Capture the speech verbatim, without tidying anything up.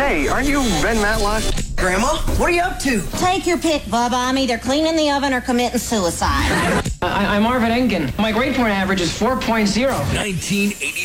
Hey, aren't you Ben Matlock? Grandma, what are you up to? Take your pick, Bubba. I'm either cleaning the oven or committing suicide. I, I'm Marvin Engen. My grade point average is four point oh. nineteen eighty